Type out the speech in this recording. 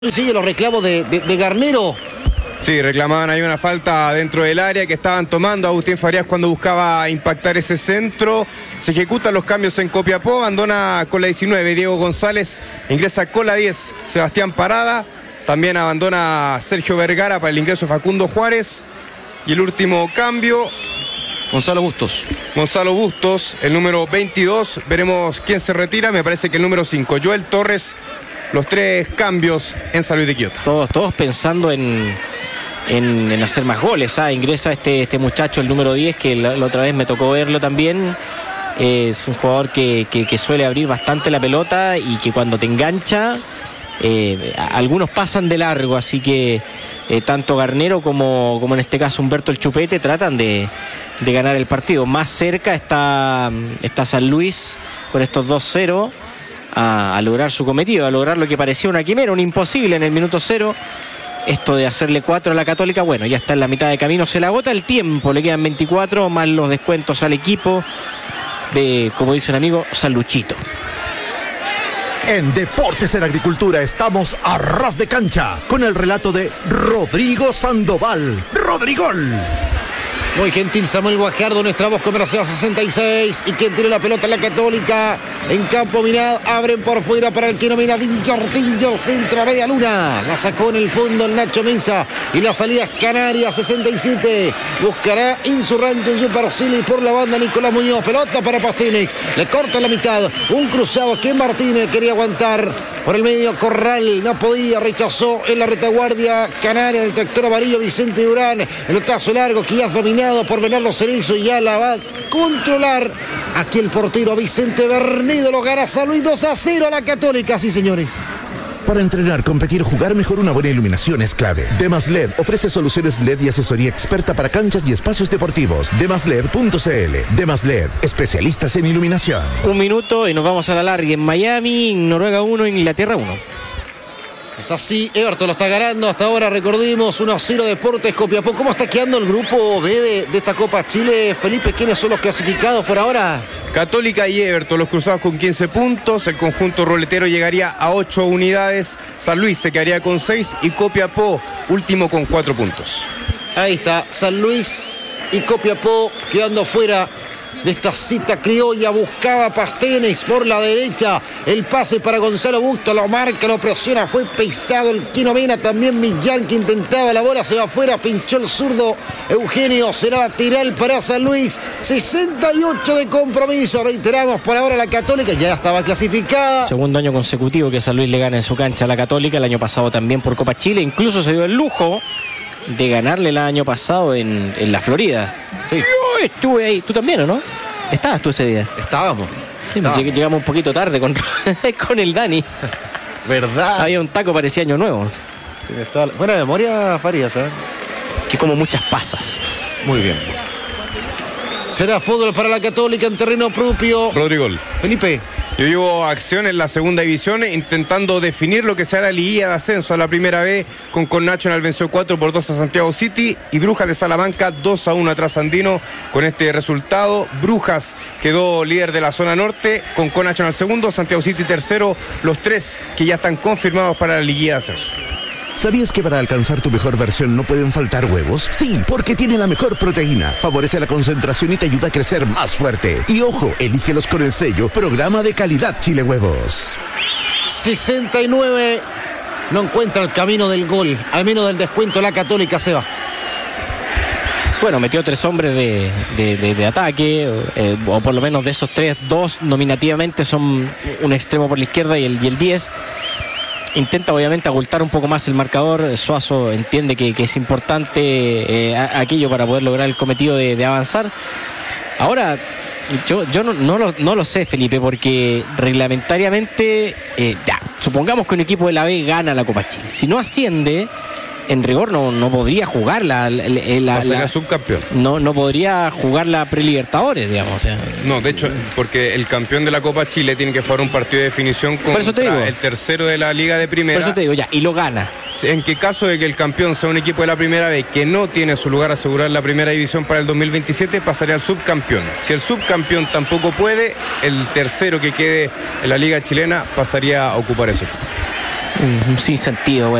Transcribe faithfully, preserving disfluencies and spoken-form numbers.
Sigue los reclamos de, de, de Garnero. Sí, reclamaban ahí una falta dentro del área que estaban tomando Agustín Farías cuando buscaba impactar ese centro. Se ejecutan los cambios en Copiapó, abandona con la diecinueve Diego González, ingresa con la diez Sebastián Parada, también abandona Sergio Vergara para el ingreso de Facundo Juárez. Y el último cambio, Gonzalo Bustos. Gonzalo Bustos, el número veintidós, veremos quién se retira, me parece que el número cinco, Joel Torres. Los tres cambios en San Luis de Quillota. Todos, todos pensando en, en, en hacer más goles. ¿ah? Ingresa este, este muchacho, el número diez, que la, la otra vez me tocó verlo también. Eh, es un jugador que, que, que suele abrir bastante la pelota y que cuando te engancha, eh, algunos pasan de largo. Así que eh, tanto Garnero como, como en este caso Humberto el Chupete tratan de, de ganar el partido. Más cerca está, está San Luis con estos dos cero. A, a lograr su cometido, a lograr lo que parecía una quimera, un imposible en el minuto cero. Esto de hacerle cuatro a la Católica, bueno, ya está en la mitad de camino, se le agota el tiempo, le quedan veinticuatro, más los descuentos al equipo de, como dice un amigo, San Luchito. En Deportes en Agricultura estamos a ras de cancha con el relato de Rodrigo Sandoval. ¡Rodrigol! Muy gentil Samuel Guajardo, nuestra voz comercial sesenta y seis. Y quien tiene la pelota en la Católica. En campo mirad, abren por fuera para el que nomina Dinger, Dinger, centro a media luna. La sacó en el fondo el Nacho Mesa. Y la salida es Canarias, sesenta y siete. Buscará Insurrente en Supercili por la banda Nicolás Muñoz. Pelota para Pastenex. Le corta la mitad. Un cruzado que Martínez quería aguantar. Por el medio Corral, no podía, rechazó en la retaguardia Canarias, el tractor amarillo Vicente Durán. Pelotazo largo que ya es dominado por Bernardo Cerezo y ya la va a controlar. Aquí el portero Vicente Bernido, lo gana San Luis dos a cero a la Católica, sí señores. Para entrenar, competir, jugar mejor, una buena iluminación es clave. Demas L E D ofrece soluciones L E D y asesoría experta para canchas y espacios deportivos. demas led punto c l. Demas L E D, especialistas en iluminación. Un minuto y nos vamos a la larga. En Miami, en Noruega uno, en Inglaterra uno. Es así, Everton lo está ganando hasta ahora, recordemos, uno a cero Deportes Copiapó. ¿Cómo está quedando el grupo B de, de esta Copa Chile, Felipe? ¿Quiénes son los clasificados por ahora? Católica y Everton, los cruzados con quince puntos, el conjunto roletero llegaría a ocho unidades, San Luis se quedaría con seis y Copiapó último con cuatro puntos. Ahí está, San Luis y Copiapó quedando fuera de esta cita criolla. Buscaba Pastenex por la derecha, el pase para Gonzalo Bustos, lo marca, lo presiona, fue pesado el Quino Mena, también Millán que intentaba, la bola se va afuera, pinchó el zurdo Eugenio, será lateral para San Luis. Sesenta y ocho de compromiso, reiteramos, por ahora la Católica ya estaba clasificada. Segundo año consecutivo que San Luis le gana en su cancha a la Católica, el año pasado también por Copa Chile, incluso se dio el lujo de ganarle el año pasado en, en la Florida. Sí. Yo estuve ahí, tú también, ¿o no? ¿Estabas tú ese día? Estábamos. Sí, Estábamos. Llegamos un poquito tarde con, con el Dani. ¿Verdad? Había un taco, parecía Año Nuevo. Buena memoria, Farías, ¿eh? Que como muchas pasas. Muy bien. Será fútbol para la Católica en terreno propio. Rodrigol. Felipe. Yo llevo acción en la segunda división intentando definir lo que será la liguilla de ascenso a la primera B, con Connacional venció cuatro por dos a Santiago City y Brujas de Salamanca dos a uno a Trasandino. Con este resultado, Brujas quedó líder de la zona norte, con Connacional segundo, Santiago City tercero, los tres que ya están confirmados para la liguilla de ascenso. ¿Sabías que para alcanzar tu mejor versión no pueden faltar huevos? Sí, porque tiene la mejor proteína, favorece la concentración y te ayuda a crecer más fuerte. Y ojo, elígelos con el sello Programa de Calidad Chile Huevos. sesenta y nueve, no encuentra el camino del gol, al menos del descuento la Católica se va. Bueno, metió tres hombres de, de, de, de ataque, eh, o por lo menos de esos tres, dos nominativamente son un extremo por la izquierda y el, y el diez. Intenta obviamente ocultar un poco más el marcador. Suazo entiende que, que es importante eh, a, aquello para poder lograr el cometido de, de avanzar. Ahora, yo, yo no, no, lo, no lo sé, Felipe, porque reglamentariamente, eh, ya, supongamos que un equipo de la B gana la Copa Chile. Si no asciende, en rigor no, no podría jugar la, la, la, Va a ser la subcampeón. No, no podría jugar la Prelibertadores, digamos. O sea, no, de hecho, porque el campeón de la Copa Chile tiene que jugar un partido de definición contra el tercero de la Liga de Primera. Por eso te digo, ya, y lo gana. En que caso de que el campeón sea un equipo de la Primera B que no tiene su lugar asegurar la Primera División para el dos mil veintisiete, pasaría al subcampeón. Si el subcampeón tampoco puede, el tercero que quede en la Liga Chilena pasaría a ocupar ese equipo. Un sinsentido,